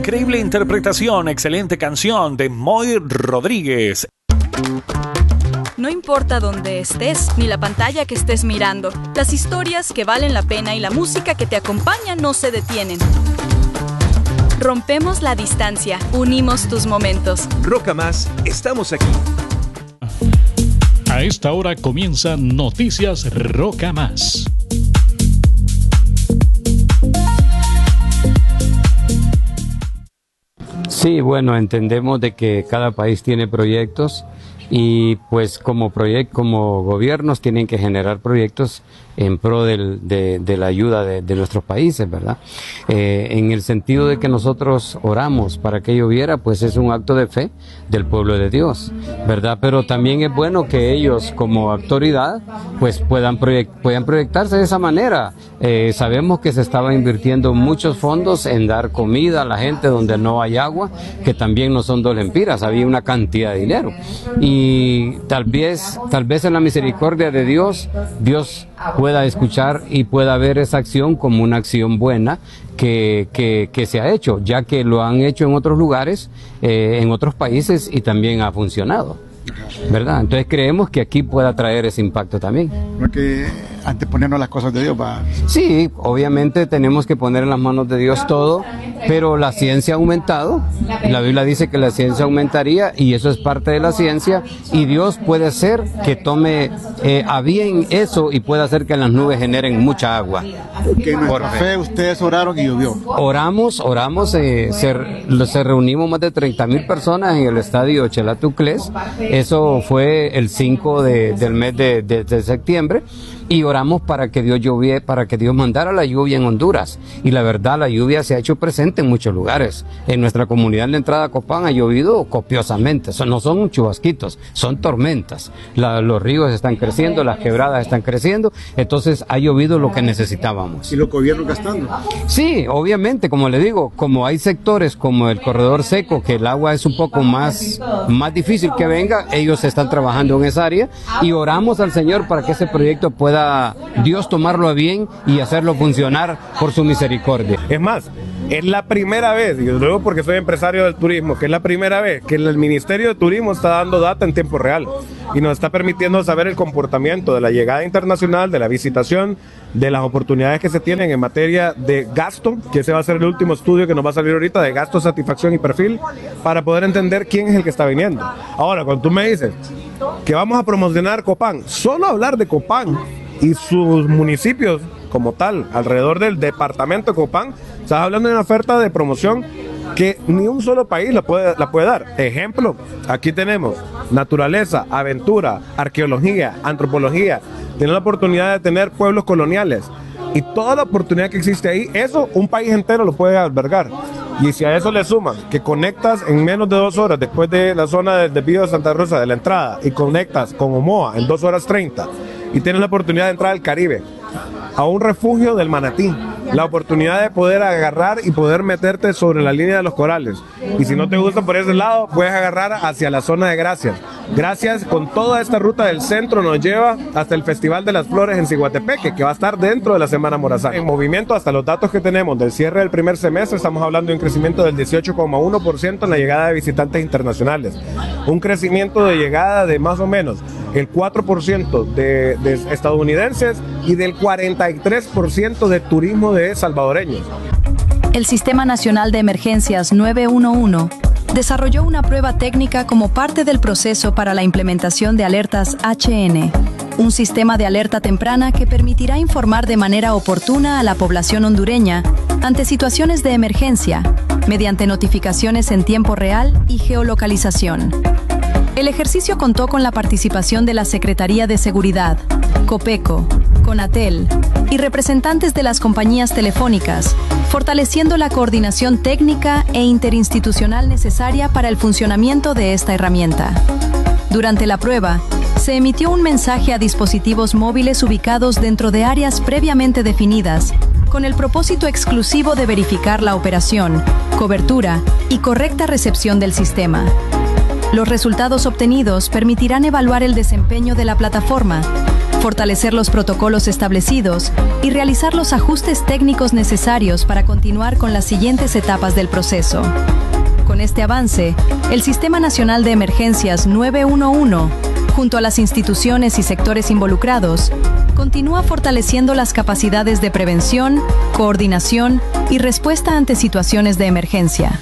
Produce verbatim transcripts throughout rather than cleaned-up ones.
increíble interpretación, excelente canción de Moy Rodríguez. No importa dónde estés, ni la pantalla que estés mirando, las historias que valen la pena y la música que te acompaña no se detienen. Rompemos la distancia, unimos tus momentos. Roca Más, estamos aquí. A esta hora comienzan Noticias Roca Más. Sí, bueno, entendemos de que cada país tiene proyectos y pues como proyecto, como gobiernos tienen que generar proyectos en pro del, de, de la ayuda de, de nuestros países, ¿verdad? Eh, en el sentido de que nosotros oramos para que lloviera, pues es un acto de fe del pueblo de Dios, ¿verdad? Pero también es bueno que ellos como autoridad pues puedan, proyect, puedan proyectarse de esa manera. Eh, sabemos que se estaban invirtiendo muchos fondos en dar comida a la gente donde no hay agua, que también no son dos lempiras, había una cantidad de dinero. Y tal vez, tal vez en la misericordia de Dios, Dios pueda escuchar y pueda ver esa acción como una acción buena que, que, que se ha hecho, ya que lo han hecho en otros lugares, eh, en otros países y también ha funcionado, ¿verdad? Entonces creemos que aquí pueda traer ese impacto también. Porque anteponernos las cosas de Dios va. Sí, obviamente tenemos que poner en las manos de Dios todo, pero la ciencia ha aumentado, la Biblia dice que la ciencia aumentaría y eso es parte de la ciencia y Dios puede hacer que tome eh, a bien eso y puede hacer que las nubes generen mucha agua. Que en nuestra fe ustedes oraron y llovió. Oramos, oramos, eh, se, se reunimos más de treinta mil personas en el estadio Chelatucles, eso fue el cinco de, del mes de, de, de septiembre. Y oramos para que Dios lluviera, para que Dios mandara la lluvia en Honduras. Y la verdad, la lluvia se ha hecho presente en muchos lugares. En nuestra comunidad de entrada a Copán ha llovido copiosamente. Son, no son chubasquitos, son tormentas. La, los ríos están creciendo, las quebradas están creciendo. Entonces ha llovido lo que necesitábamos. ¿Y los gobiernos gastando? Sí, obviamente, como le digo, como hay sectores como el corredor seco, que el agua es un poco más, más difícil que venga, ellos están trabajando en esa área y oramos al Señor para que ese proyecto pueda Dios tomarlo a bien y hacerlo funcionar por su misericordia. Es más, es la primera vez, y yo lo digo porque soy empresario del turismo, que es la primera vez que el Ministerio de Turismo está dando data en tiempo real y nos está permitiendo saber el comportamiento de la llegada internacional, de la visitación, de las oportunidades que se tienen en materia de gasto, que ese va a ser el último estudio que nos va a salir ahorita, de gasto, satisfacción y perfil, para poder entender quién es el que está viniendo. Ahora, cuando tú me dices que vamos a promocionar Copán, solo hablar de Copán y sus municipios como tal, alrededor del departamento de Copán, estás hablando de una oferta de promoción que ni un solo país la puede, la puede dar. Ejemplo, aquí tenemos naturaleza, aventura, arqueología, antropología, tienen la oportunidad de tener pueblos coloniales y toda la oportunidad que existe ahí, eso un país entero lo puede albergar. Y si a eso le suman que conectas en menos de dos horas después de la zona del desvío de Santa Rosa de la entrada y conectas con Omoa en dos horas treinta y tienes la oportunidad de entrar al Caribe, a un refugio del Manatí, la oportunidad de poder agarrar y poder meterte sobre la línea de los corales. Y si no te gusta por ese lado, puedes agarrar hacia la zona de Gracias. Gracias, con toda esta ruta del centro nos lleva hasta el Festival de las Flores en Ciguatepeque, que va a estar dentro de la Semana Morazán. En movimiento, hasta los datos que tenemos del cierre del primer semestre, estamos hablando de un crecimiento del dieciocho coma uno por ciento en la llegada de visitantes internacionales. Un crecimiento de llegada de más o menos el cuatro por ciento de, de estadounidenses y del cuarenta y tres por ciento de turismo de salvadoreños. El Sistema Nacional de Emergencias nueve uno uno desarrolló una prueba técnica como parte del proceso para la implementación de alertas H N, un sistema de alerta temprana que permitirá informar de manera oportuna a la población hondureña ante situaciones de emergencia, mediante notificaciones en tiempo real y geolocalización. El ejercicio contó con la participación de la Secretaría de Seguridad, Copeco, Conatel y representantes de las compañías telefónicas, fortaleciendo la coordinación técnica e interinstitucional necesaria para el funcionamiento de esta herramienta. Durante la prueba, se emitió un mensaje a dispositivos móviles ubicados dentro de áreas previamente definidas, con el propósito exclusivo de verificar la operación, cobertura y correcta recepción del sistema. Los resultados obtenidos permitirán evaluar el desempeño de la plataforma, fortalecer los protocolos establecidos y realizar los ajustes técnicos necesarios para continuar con las siguientes etapas del proceso. Con este avance, el Sistema Nacional de Emergencias nueve uno uno, junto a las instituciones y sectores involucrados, continúa fortaleciendo las capacidades de prevención, coordinación y respuesta ante situaciones de emergencia.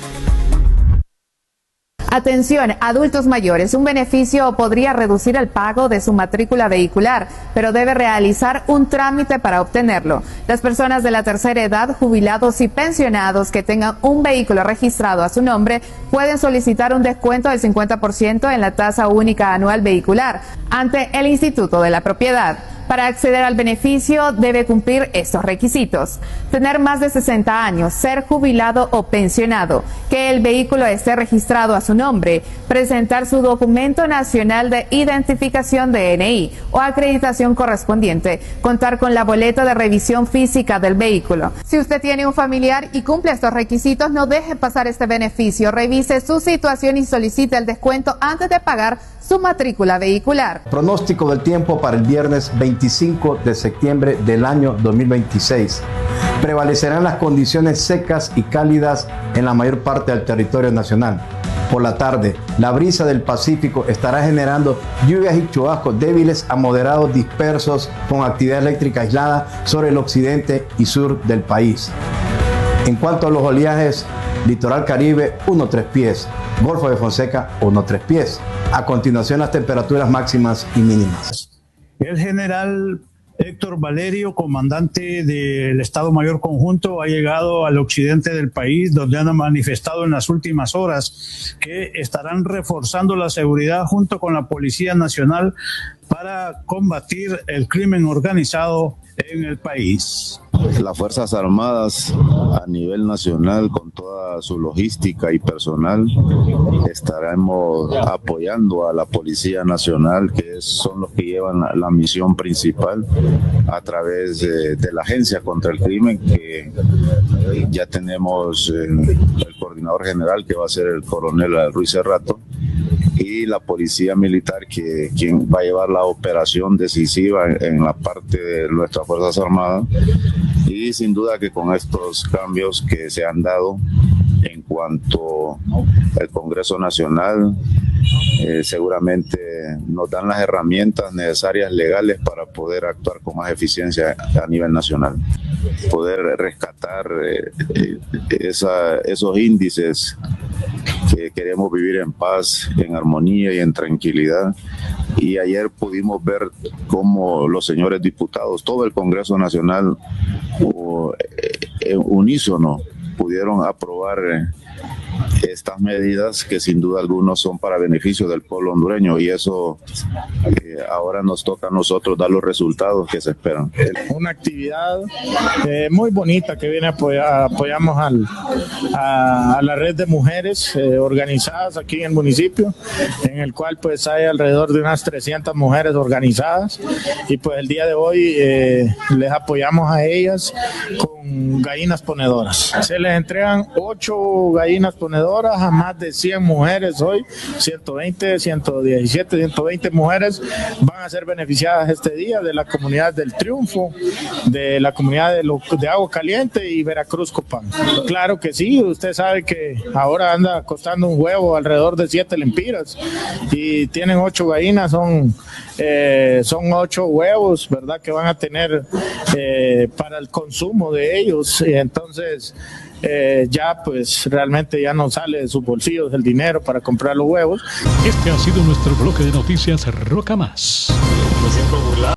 Atención, adultos mayores, un beneficio podría reducir el pago de su matrícula vehicular, pero debe realizar un trámite para obtenerlo. Las personas de la tercera edad, jubilados y pensionados que tengan un vehículo registrado a su nombre pueden solicitar un descuento del cincuenta por ciento en la tasa única anual vehicular ante el Instituto de la Propiedad. Para acceder al beneficio debe cumplir estos requisitos: tener más de sesenta años, ser jubilado o pensionado, que el vehículo esté registrado a su nombre, presentar su documento nacional de identificación D N I o acreditación correspondiente, contar con la boleta de revisión física del vehículo. Si usted tiene un familiar y cumple estos requisitos, no deje pasar este beneficio, revise su situación y solicite el descuento antes de pagar su matrícula vehicular. Pronóstico del tiempo para el viernes veinticinco de septiembre del año dos mil veintiséis. Prevalecerán las condiciones secas y cálidas en la mayor parte del territorio nacional. Por la tarde, la brisa del Pacífico estará generando lluvias y chubascos débiles a moderados dispersos con actividad eléctrica aislada sobre el occidente y sur del país. En cuanto a los oleajes, litoral Caribe uno a tres pies, Golfo de Fonseca uno a tres pies. A continuación, las temperaturas máximas y mínimas. El general Héctor Valerio, comandante del Estado Mayor Conjunto, ha llegado al occidente del país, donde han manifestado en las últimas horas que estarán reforzando la seguridad junto con la Policía Nacional para combatir el crimen organizado en el país. Las Fuerzas Armadas a nivel nacional, con toda su logística y personal, estaremos apoyando a la Policía Nacional, que son los que llevan la, la misión principal a través de, de la Agencia contra el Crimen, que ya tenemos eh, el coordinador general, que va a ser el coronel Ruiz Cerrato, y la Policía Militar, que quien va a llevar la operación decisiva en, en la parte de nuestras Fuerzas Armadas. Y sin duda que con estos cambios que se han dado en cuanto al Congreso Nacional, eh, seguramente nos dan las herramientas necesarias legales para poder actuar con más eficiencia a nivel nacional, poder rescatar eh, eh, esa, esos índices que queremos vivir en paz, en armonía y en tranquilidad. Y ayer pudimos ver cómo los señores diputados, todo el Congreso Nacional, en unísono, pudieron aprobar estas medidas que sin duda algunos son para beneficio del pueblo hondureño, y eso eh, ahora nos toca a nosotros dar los resultados que se esperan. Una actividad eh, muy bonita que viene a apoyar, apoyamos al, a, a la red de mujeres eh, organizadas aquí en el municipio, en el cual pues hay alrededor de unas trescientas mujeres organizadas, y pues el día de hoy eh, les apoyamos a ellas con gallinas ponedoras. Se les entregan ocho gallinas ponedoras a más de cien mujeres hoy, ciento veinte, ciento diecisiete, ciento veinte mujeres van a ser beneficiadas este día de la comunidad del Triunfo, de la comunidad de, lo, de Agua Caliente y Veracruz Copán. Claro que sí, usted sabe que ahora anda costando un huevo alrededor de siete lempiras y tienen ocho gallinas, son, eh, son ocho huevos, ¿verdad?, que van a tener eh, para el consumo de ellos, y entonces Eh, ya pues realmente ya no sale de sus bolsillos el dinero para comprar los huevos. Este ha sido nuestro bloque de noticias Roca Más.